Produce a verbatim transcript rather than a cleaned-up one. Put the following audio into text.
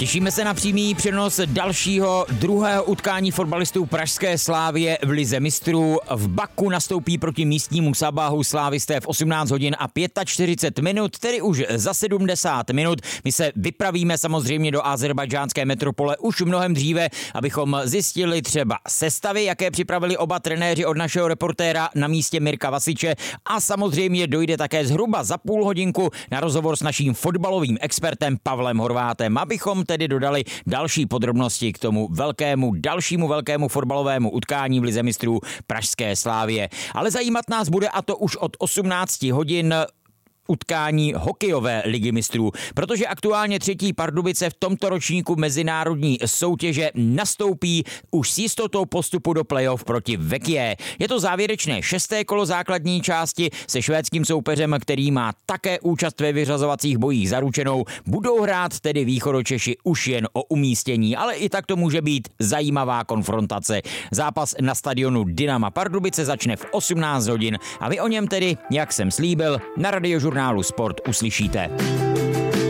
Těšíme se na přímý přenos dalšího druhého utkání fotbalistů pražské Slavie v Lize mistrů. V Baku nastoupí proti místnímu Sabahu slávisté v osmnáct hodin a čtyřicet pět minut, tedy už za sedmdesát minut. My se vypravíme samozřejmě do azerbajdžánské metropole už mnohem dříve, abychom zjistili třeba sestavy, jaké připravili oba trenéři od našeho reportéra na místě Mirka Vasiče, a samozřejmě dojde také zhruba za půl hodinku na rozhovor s naším fotbalovým expertem Pavlem Horvátem, abychom tedy dodali další podrobnosti k tomu velkému, dalšímu velkému fotbalovému utkání v Lize mistrů pražské Slavie. Ale zajímat nás bude, a to už od osmnáct hodin, utkání hokejové ligy mistrů, protože aktuálně třetí Pardubice v tomto ročníku mezinárodní soutěže nastoupí už s jistotou postupu do playoff proti Vekie. Je to závěrečné šesté kolo základní části se švédským soupeřem, který má také účast ve vyřazovacích bojích zaručenou. Budou hrát tedy Východočeši už jen o umístění, ale i tak to může být zajímavá konfrontace. Zápas na stadionu Dynama Pardubice začne v osmnáct hodin a vy o něm tedy, jak jsem slíbil, na Radiožurnálu Sport uslyšíte.